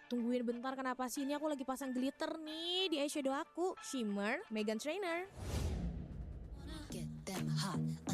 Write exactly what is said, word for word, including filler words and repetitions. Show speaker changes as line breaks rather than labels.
Tungguin bentar, kenapa sih? Ini aku lagi pasang glitter nih di eyeshadow aku. Shimmer Meghan Trainor.
Get them hot